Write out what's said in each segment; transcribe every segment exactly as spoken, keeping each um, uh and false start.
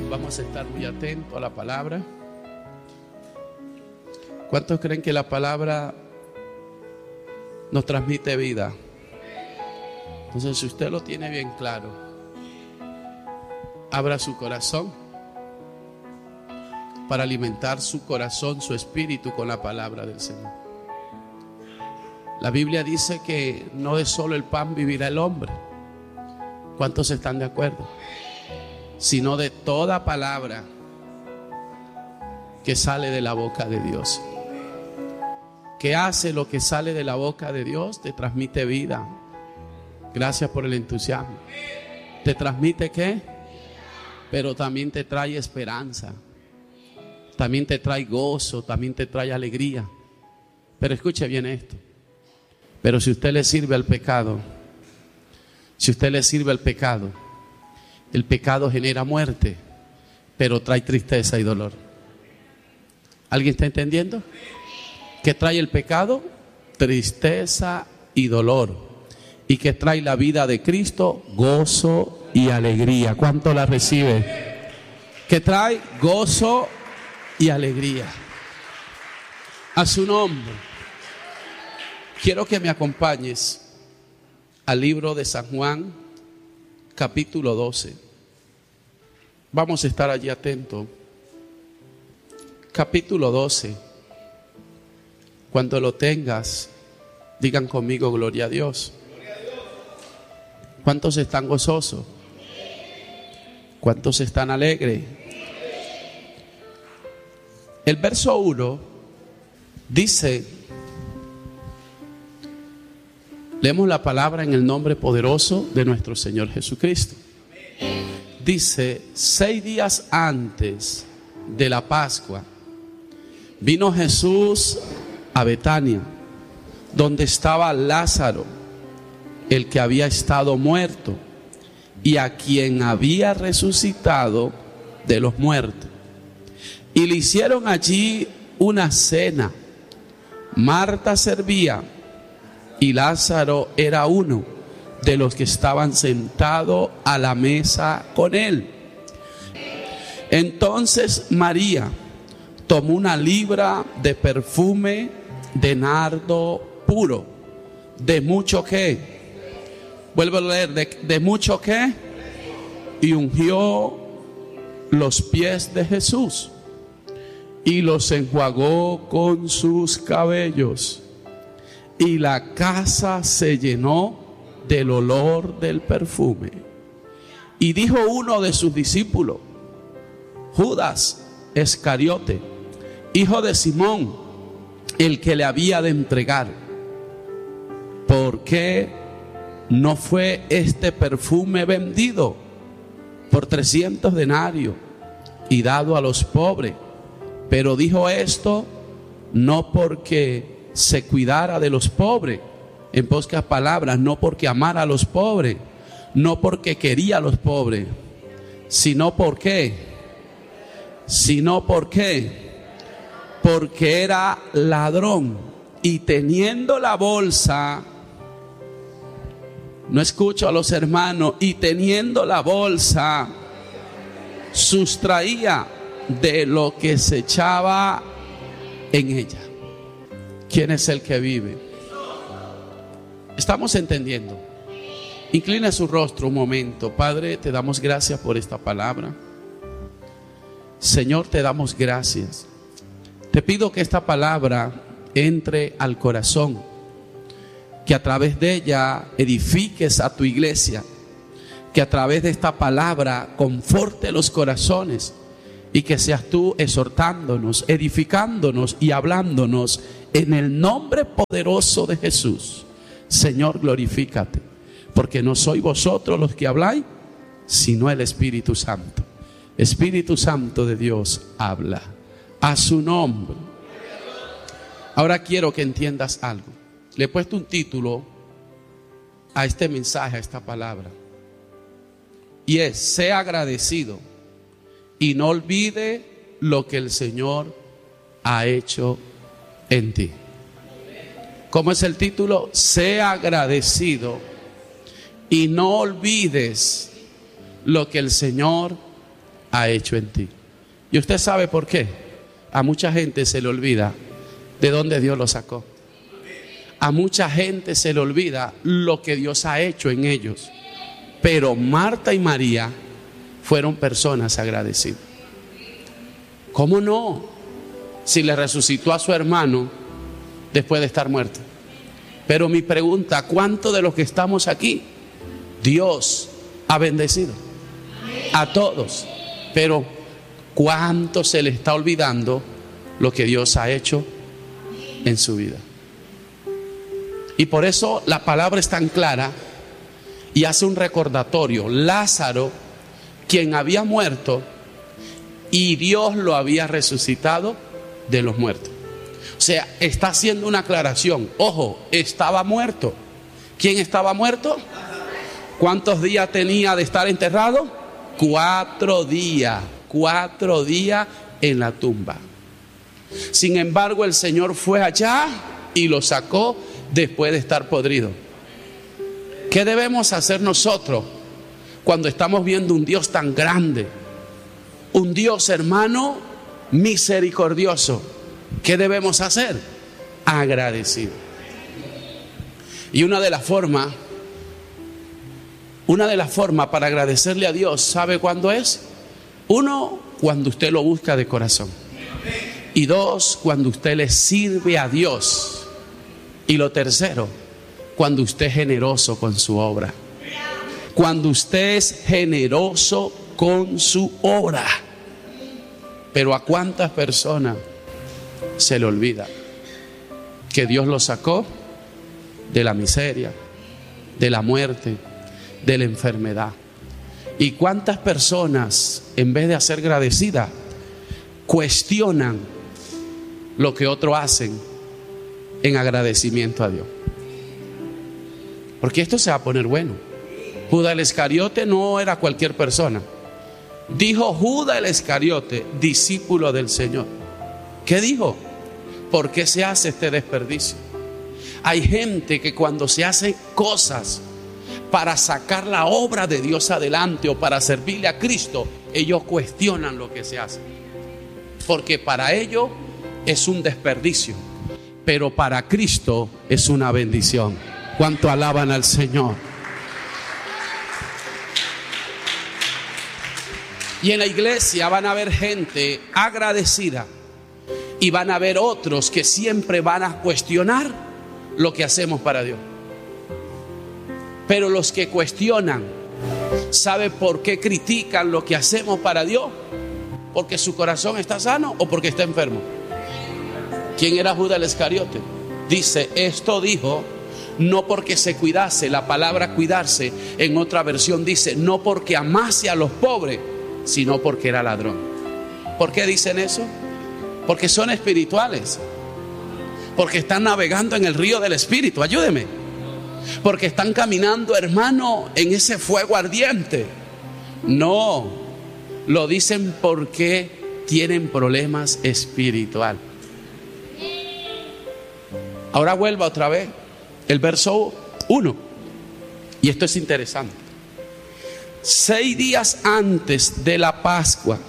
Vamos a estar muy atentos a la palabra. ¿Cuántos creen que la palabra nos transmite vida? Entonces, si usted lo tiene bien claro, abra su corazón para alimentar su corazón, su espíritu con la palabra del Señor. La Biblia dice que no de solo el pan vivirá el hombre. ¿Cuántos están de acuerdo? Sino de toda palabra que sale de la boca de Dios. ¿Qué hace lo que sale de la boca de Dios? Te transmite vida. Gracias por el entusiasmo. ¿Te transmite qué? Pero también te trae esperanza. También te trae gozo, también te trae alegría. Pero escuche bien esto. Pero si usted le sirve al pecado, si usted le sirve al pecado, el pecado genera muerte, pero trae tristeza y dolor. ¿Alguien está entendiendo? ¿Qué trae el pecado? Tristeza y dolor. ¿Y qué trae la vida de Cristo? Gozo y alegría. ¿Cuánto la recibe? ¿Qué trae? Gozo y alegría. A su nombre. Quiero que me acompañes al libro de San Juan, capítulo doce. Vamos a estar allí atentos. Capítulo doce. Cuando lo tengas, digan conmigo, gloria a Dios. ¿Cuántos están gozosos? ¿Cuántos están alegres? El verso uno dice, leemos la palabra en el nombre poderoso de nuestro Señor Jesucristo. Dice, seis días antes de la Pascua, vino Jesús a Betania, donde estaba Lázaro, el que había estado muerto, y a quien había resucitado de los muertos. Y le hicieron allí una cena. Marta servía, y Lázaro era uno de los que estaban sentados a la mesa con él. Entonces María tomó una libra de perfume de nardo puro, de mucho qué, vuelvo a leer, de, de mucho qué, y ungió los pies de Jesús y los enjuagó con sus cabellos. Y la casa se llenó del olor del perfume. Y dijo uno de sus discípulos, Judas Iscariote, hijo de Simón, el que le había de entregar, ¿por qué no fue este perfume vendido por trescientos denarios y dado a los pobres? Pero dijo esto no porque se cuidara de los pobres, en pocas palabras, no porque amara a los pobres, no porque quería a los pobres, sino porque, sino porque, porque era ladrón y teniendo la bolsa, no escucho a los hermanos, y teniendo la bolsa, sustraía de lo que se echaba en ella. ¿Quién es el que vive? ¿Estamos entendiendo? Inclina su rostro un momento. Padre, te damos gracias por esta palabra. Señor, te damos gracias. Te pido que esta palabra entre al corazón, que a través de ella edifiques a tu iglesia, que a través de esta palabra conforte los corazones y que seas tú exhortándonos, edificándonos y hablándonos en el nombre poderoso de Jesús. Señor, glorifícate, porque no sois vosotros los que habláis, sino el Espíritu Santo. Espíritu Santo de Dios, habla a su nombre. Ahora quiero que entiendas algo. Le he puesto un título a este mensaje, a esta palabra, y es: sea agradecido y no olvide lo que el Señor ha hecho en ti. ¿Cómo es el título? Sea agradecido y no olvides lo que el Señor ha hecho en ti. ¿Y usted sabe por qué? A mucha gente se le olvida de dónde Dios lo sacó. A mucha gente se le olvida lo que Dios ha hecho en ellos. Pero Marta y María fueron personas agradecidas. ¿Cómo no? Si le resucitó a su hermano después de estar muerto. Pero mi pregunta, ¿cuántos de los que estamos aquí Dios ha bendecido? A todos. Pero ¿cuánto se le está olvidando lo que Dios ha hecho en su vida? Y por eso la palabra es tan clara y hace un recordatorio. Lázaro, quien había muerto, y Dios lo había resucitado de los muertos. O sea, está haciendo una aclaración. Ojo, estaba muerto. ¿Quién estaba muerto? ¿Cuántos días tenía de estar enterrado? Cuatro días. Cuatro días en la tumba. Sin embargo, el Señor fue allá y lo sacó después de estar podrido. ¿Qué debemos hacer nosotros cuando estamos viendo un Dios tan grande? Un Dios, hermano, misericordioso. ¿Qué debemos hacer? Agradecido. Y una de las formas, una de las formas para agradecerle a Dios, ¿sabe cuándo es? Uno, cuando usted lo busca de corazón. Y dos, cuando usted le sirve a Dios. Y lo tercero, cuando usted es generoso con su obra. Cuando usted es generoso con su obra. Pero ¿a cuántas personas se le olvida que Dios lo sacó de la miseria, de la muerte, de la enfermedad? ¿Y cuántas personas, en vez de ser agradecidas, cuestionan lo que otros hacen en agradecimiento a Dios? Porque esto se va a poner bueno. Judas el Iscariote no era cualquier persona. Dijo Judas el Iscariote, discípulo del Señor. ¿Qué dijo? ¿Por qué se hace este desperdicio? Hay gente que cuando se hace cosas para sacar la obra de Dios adelante o para servirle a Cristo, ellos cuestionan lo que se hace. Porque para ellos es un desperdicio, pero para Cristo es una bendición. ¿Cuánto alaban al Señor? Y en la iglesia van a haber gente agradecida y van a haber otros que siempre van a cuestionar lo que hacemos para Dios. Pero los que cuestionan, ¿sabe por qué critican lo que hacemos para Dios? ¿Porque su corazón está sano o porque está enfermo? ¿Quién era Judas el Iscariote? Dice, esto dijo no porque se cuidase. La palabra cuidarse en otra versión dice, no porque amase a los pobres, sino porque era ladrón. ¿Por qué dicen eso? Porque son espirituales. Porque están navegando en el río del Espíritu. Ayúdeme. Porque están caminando, hermano, en ese fuego ardiente. No, lo dicen porque tienen problemas espirituales. Ahora vuelva otra vez el verso uno. Y esto es interesante. Seis días antes de la Pascua.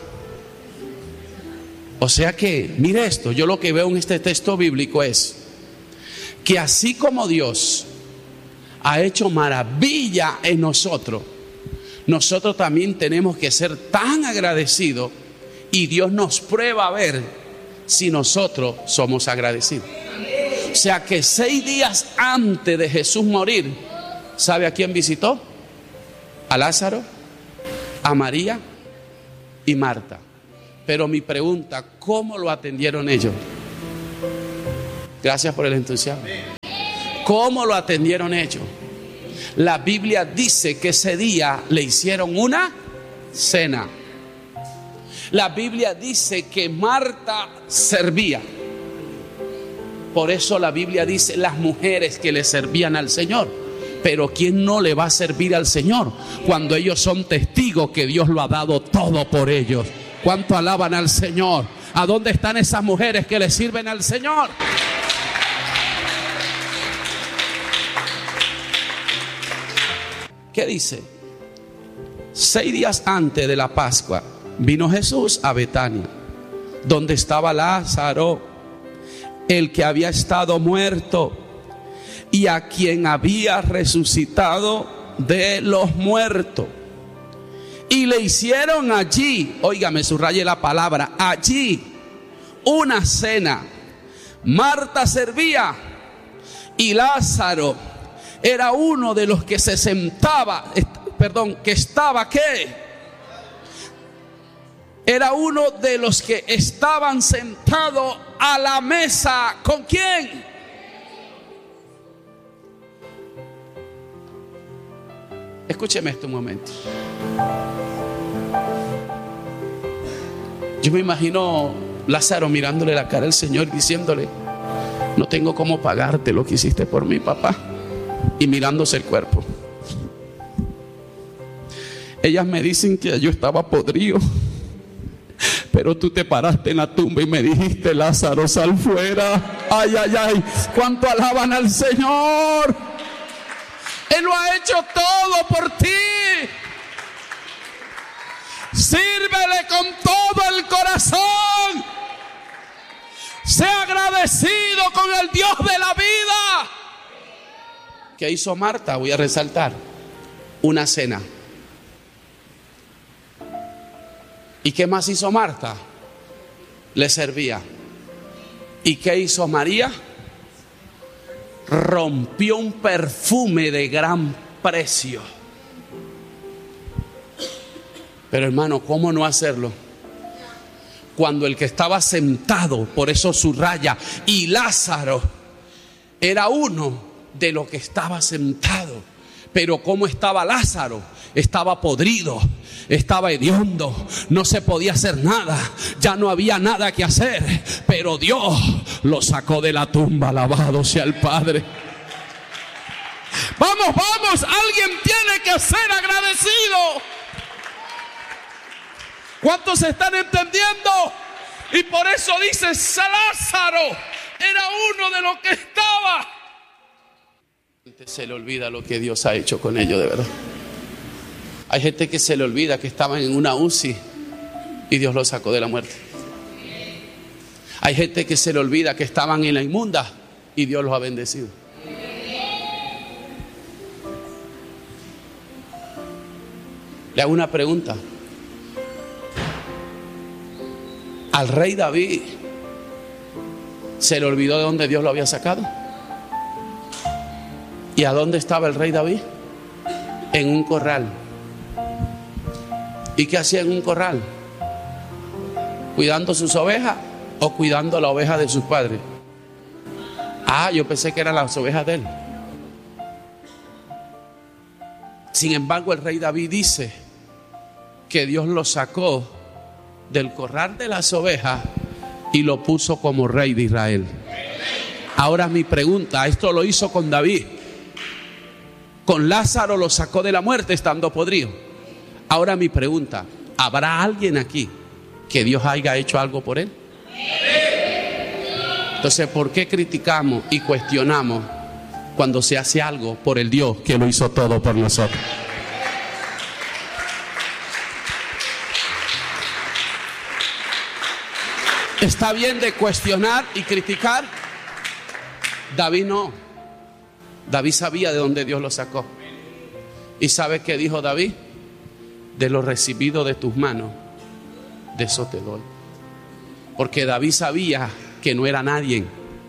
O sea que, mire esto, yo lo que veo en este texto bíblico es que así como Dios ha hecho maravilla en nosotros, nosotros también tenemos que ser tan agradecidos y Dios nos prueba a ver si nosotros somos agradecidos. O sea que seis días antes de Jesús morir, ¿sabe a quién visitó? A Lázaro, a María y Marta. Pero mi pregunta, ¿cómo lo atendieron ellos? Gracias por el entusiasmo. ¿Cómo lo atendieron ellos? La Biblia dice que ese día le hicieron una cena. La Biblia dice que Marta servía. Por eso la Biblia dice las mujeres que le servían al Señor. Pero ¿quién no le va a servir al Señor cuando ellos son testigos que Dios lo ha dado todo por ellos? ¿Cuánto alaban al Señor? ¿A dónde están esas mujeres que le sirven al Señor? ¿Qué dice? Seis días antes de la Pascua, vino Jesús a Betania, donde estaba Lázaro, el que había estado muerto y a quien había resucitado de los muertos. Y le hicieron allí, óigame, subraye la palabra, allí una cena. Marta servía y Lázaro era uno de los que se sentaba, perdón, que estaba, ¿qué? Era uno de los que estaban sentados a la mesa. ¿Con quién? Escúcheme este momento. Yo me imagino Lázaro mirándole la cara al Señor, diciéndole: no tengo cómo pagarte lo que hiciste por mí, papá. Y mirándose el cuerpo. Ellas me dicen que yo estaba podrido, pero tú te paraste en la tumba y me dijiste: Lázaro, sal fuera. Ay, ay, ay, cuánto alaban al Señor. Él lo ha hecho todo por ti. Sírvele con todo el corazón. Sea agradecido con el Dios de la vida. ¿Qué hizo Marta? Voy a resaltar: una cena. ¿Y qué más hizo Marta? Le servía. ¿Y qué hizo María? Rompió un perfume de gran precio. Pero hermano, ¿cómo no hacerlo? Cuando el que estaba sentado, por eso subraya, y Lázaro era uno de los que estaba sentado. Pero ¿cómo estaba Lázaro? Estaba podrido, estaba hediondo, no se podía hacer nada, ya no había nada que hacer. Pero Dios lo sacó de la tumba, alabado sea el Padre. Vamos, vamos, alguien tiene que ser agradecido. ¿Cuántos están entendiendo? Y por eso dice: Lázaro era uno de los que estaba. Se le olvida lo que Dios ha hecho con ellos, de verdad. Hay gente que se le olvida que estaban en una U C I y Dios los sacó de la muerte. Hay gente que se le olvida que estaban en la inmunda y Dios los ha bendecido. Le hago una pregunta. Al rey David se le olvidó de dónde Dios lo había sacado. ¿Y a dónde estaba el rey David? En un corral. ¿Y qué hacía en un corral? ¿Cuidando sus ovejas o cuidando la oveja de sus padres? Ah, yo pensé que eran las ovejas de él. Sin embargo, el rey David dice que Dios lo sacó del corral de las ovejas y lo puso como rey de Israel. Ahora mi pregunta: esto lo hizo con David. Con Lázaro lo sacó de la muerte estando podrido. Ahora mi pregunta: ¿habrá alguien aquí que Dios haya hecho algo por él? Entonces, ¿por qué criticamos y cuestionamos cuando se hace algo por el Dios que lo hizo todo por nosotros? ¿Está bien de cuestionar y criticar? David no. David sabía de dónde Dios lo sacó. ¿Y sabe qué dijo David? De lo recibido de tus manos, de eso te doy. Porque David sabía que no era nadie,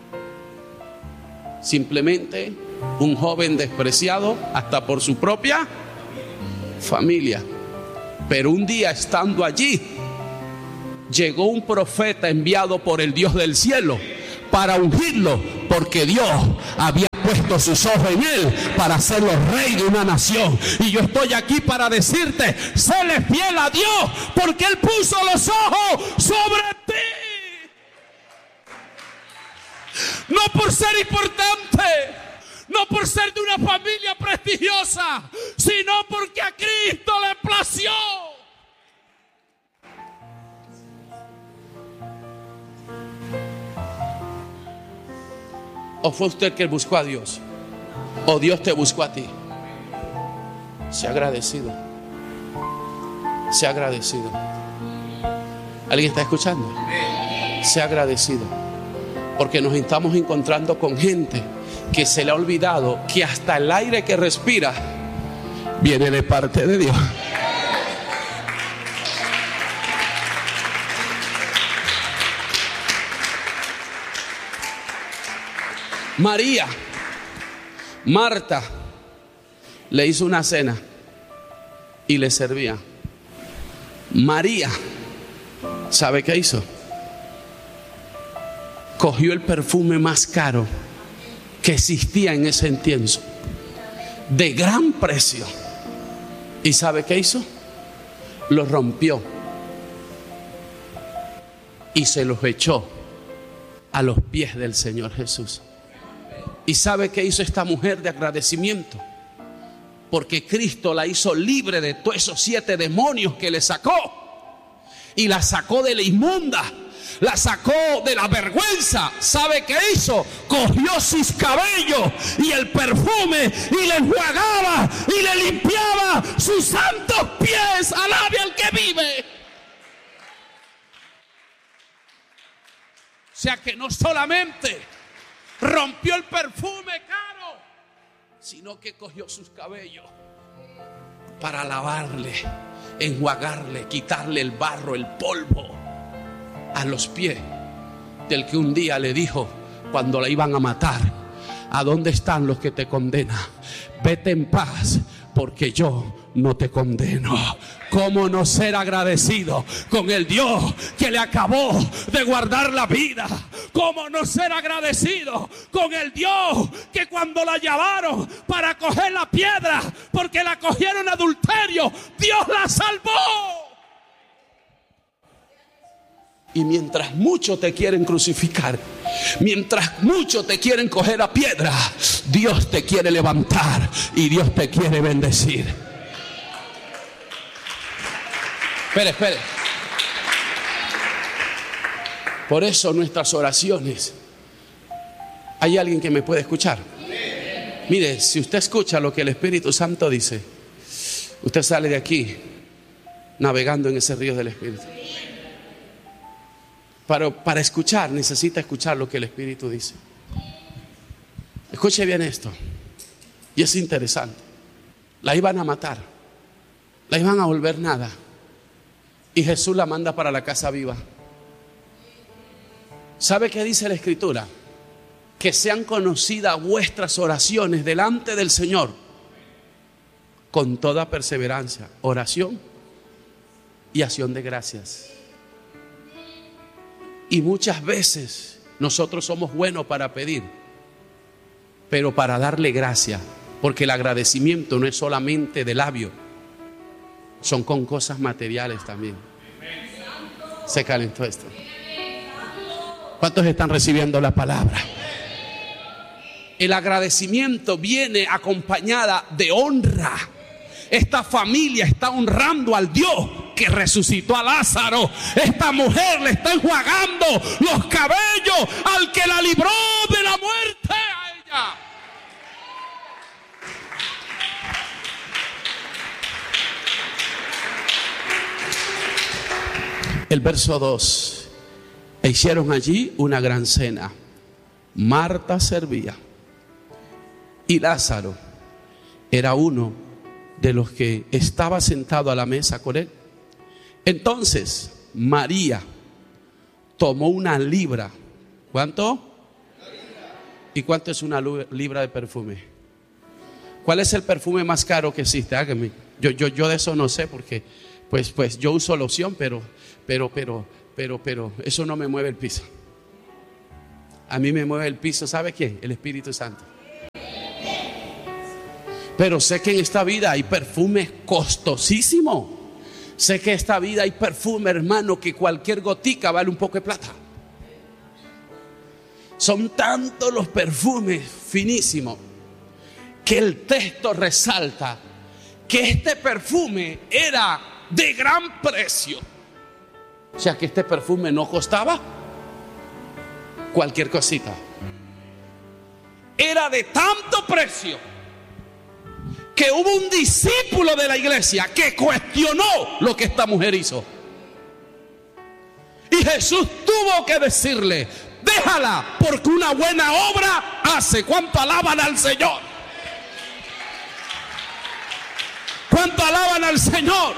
simplemente un joven despreciado hasta por su propia familia. Pero un día, estando allí, llegó un profeta enviado por el Dios del cielo para ungirlo, porque Dios había puesto sus ojos en él para hacerlo rey de una nación. Y yo estoy aquí para decirte: séle fiel a Dios, porque él puso los ojos sobre ti. No por ser importante, no por ser de una familia prestigiosa, sino porque a Cristo le plació. ¿O fue usted que buscó a Dios? ¿O Dios te buscó a ti? Sea agradecido. Sea agradecido. ¿Alguien está escuchando? Sea agradecido, porque nos estamos encontrando con gente que se le ha olvidado que hasta el aire que respira viene de parte de Dios. María, Marta, le hizo una cena y le servía. María, ¿sabe qué hizo? Cogió el perfume más caro que existía en ese incienso, de gran precio. ¿Y sabe qué hizo? Lo rompió y se los echó a los pies del Señor Jesús. ¿Y sabe qué hizo esta mujer de agradecimiento? Porque Cristo la hizo libre de todos esos siete demonios que le sacó. Y la sacó de la inmunda, la sacó de la vergüenza. ¿Sabe qué hizo? Cogió sus cabellos y el perfume y le enjuagaba y le limpiaba sus santos pies. Alabe al que vive. O sea que no solamente rompió el perfume caro, sino que cogió sus cabellos para lavarle, enjuagarle, quitarle el barro, el polvo a los pies del que un día le dijo cuando la iban a matar: ¿a dónde están los que te condenan? Vete en paz, porque yo no te condeno. ¿Cómo no ser agradecido con el Dios que le acabó de guardar la vida? ¿Cómo no ser agradecido con el Dios que cuando la llevaron para coger la piedra, porque la cogieron en adulterio, Dios la salvó? Y mientras muchos te quieren crucificar, mientras muchos te quieren coger a piedra, Dios te quiere levantar y Dios te quiere bendecir. Espere, espere. Por eso nuestras oraciones. ¿Hay alguien que me puede escuchar? Mire, si usted escucha lo que el Espíritu Santo dice, usted sale de aquí navegando en ese río del Espíritu. Para, para escuchar, necesita escuchar lo que el Espíritu dice. Escuche bien esto. Y es interesante. La iban a matar, la iban a volver nada, y Jesús la manda para la casa viva. ¿Sabe qué dice la Escritura? Que sean conocidas vuestras oraciones delante del Señor con toda perseverancia, oración y acción de gracias. Y muchas veces nosotros somos buenos para pedir, pero para darle gracia, porque el agradecimiento no es solamente de labio, son con cosas materiales también. Se calentó esto. ¿Cuántos están recibiendo la palabra? El agradecimiento viene acompañada de honra. Esta familia está honrando al Dios que resucitó a Lázaro. Esta mujer le está enjuagando los cabellos al que la libró de la muerte a ella. El verso dos. E hicieron allí una gran cena. Marta servía y Lázaro era uno de los que estaba sentado a la mesa con él. Entonces María tomó una libra. ¿Cuánto? ¿Y cuánto es una libra de perfume? ¿Cuál es el perfume más caro que existe? Hágame. Yo, yo, yo de eso no sé, porque pues, pues yo uso loción, pero, pero, pero, pero, pero eso no me mueve el piso. A mí me mueve el piso, ¿sabe quién? El Espíritu Santo. Pero sé que en esta vida hay perfumes costosísimos. Sé que en esta vida hay perfume, hermano, que cualquier gotica vale un poco de plata. Son tantos los perfumes finísimos que el texto resalta que este perfume era de gran precio. O sea que este perfume no costaba cualquier cosita. Era de tanto precio que hubo un discípulo de la iglesia que cuestionó lo que esta mujer hizo. Y Jesús tuvo que decirle: déjala, porque una buena obra hace. ¿Cuánto alaban al Señor? ¿Cuánto alaban al Señor?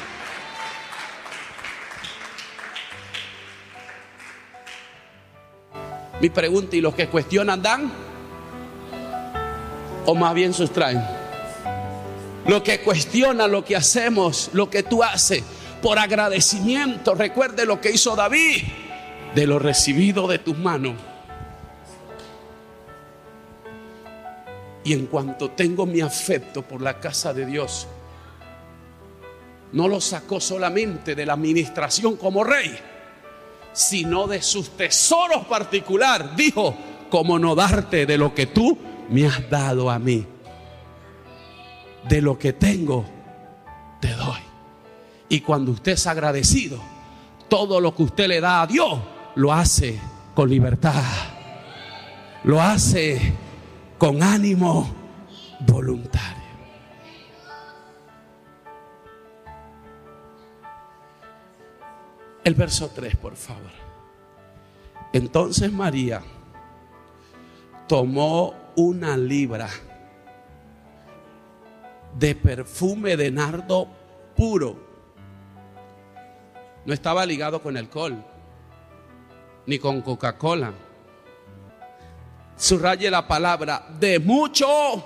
Mi pregunta: ¿y los que cuestionan dan? ¿O más bien sustraen? Los que cuestionan lo que hacemos, lo que tú haces, por agradecimiento. Recuerde lo que hizo David: de lo recibido de tus manos. Y en cuanto tengo mi afecto por la casa de Dios, no lo sacó solamente de la administración como rey, sino de sus tesoros particulares. Dijo: ¿cómo no darte de lo que tú me has dado a mí? De lo que tengo te doy. Y cuando usted es agradecido, todo lo que usted le da a Dios lo hace con libertad, lo hace con ánimo voluntario. El verso tres, por favor. Entonces María tomó una libra de perfume de nardo puro. No estaba ligado con alcohol ni con Coca-Cola. Subraye la palabra de mucho,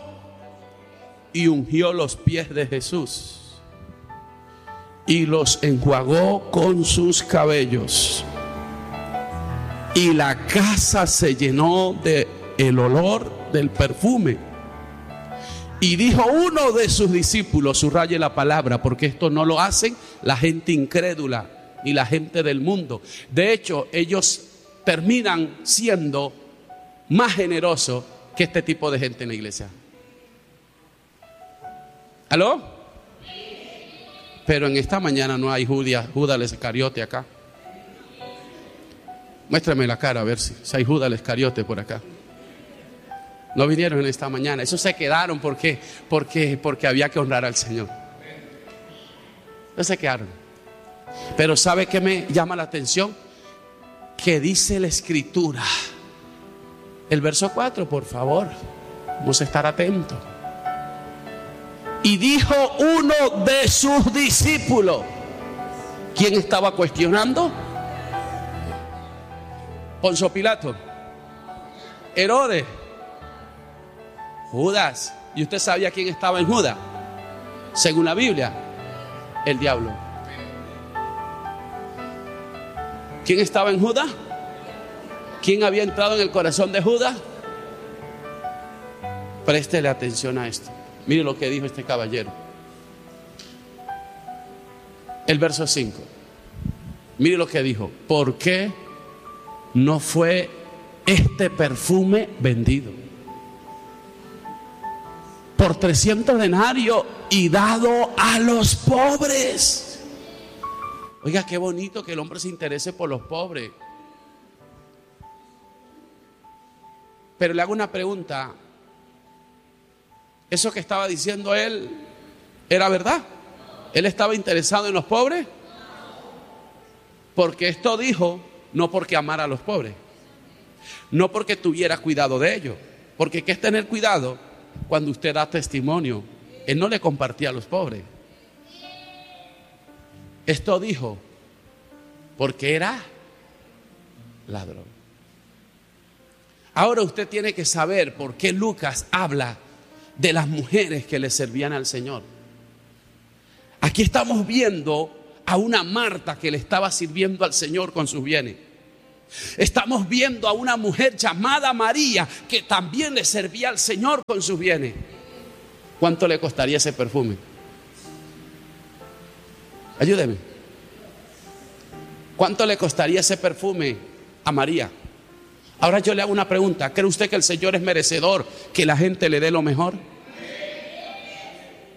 y ungió los pies de Jesús y los enjuagó con sus cabellos, y la casa se llenó de el olor del perfume. Y dijo uno de sus discípulos, subraye la palabra, porque esto no lo hacen la gente incrédula ni la gente del mundo. De hecho, ellos terminan siendo más generosos que este tipo de gente en la iglesia. ¿Aló? Pero en esta mañana no hay Judas, Judas el Iscariote acá. Muéstrame la cara a ver si, si hay Judas el Iscariote por acá. No vinieron en esta mañana. Esos se quedaron porque, porque, porque había que honrar al Señor. No se quedaron. Pero ¿sabe qué me llama la atención? Que dice la Escritura. El verso cuatro, por favor. Vamos a estar atentos. Y dijo uno de sus discípulos. ¿Quién estaba cuestionando? Poncio Pilato, Herodes, Judas. ¿Y usted sabía quién estaba en Judas? Según la Biblia, el diablo. ¿Quién estaba en Judas? ¿Quién había entrado en el corazón de Judas? Préstele atención a esto. Mire lo que dijo este caballero. El verso cinco. Mire lo que dijo. ¿Por qué no fue este perfume vendido por trescientos denarios y dado a los pobres? Oiga, qué bonito que el hombre se interese por los pobres. Pero le hago una pregunta. ¿Eso que estaba diciendo él era verdad? ¿Él estaba interesado en los pobres? Porque esto dijo, no porque amara a los pobres, no porque tuviera cuidado de ellos. Porque ¿qué es tener cuidado? Cuando usted da testimonio. Él no le compartía a los pobres. Esto dijo porque era ladrón. Ahora usted tiene que saber por qué Lucas habla de las mujeres que le servían al Señor. Aquí estamos viendo a una Marta que le estaba sirviendo al Señor con sus bienes. Estamos viendo a una mujer llamada María que también le servía al Señor con sus bienes. ¿Cuánto le costaría ese perfume? Ayúdeme. ¿Cuánto le costaría ese perfume a María? Ahora yo le hago una pregunta. ¿Cree usted que el Señor es merecedor que la gente le dé lo mejor?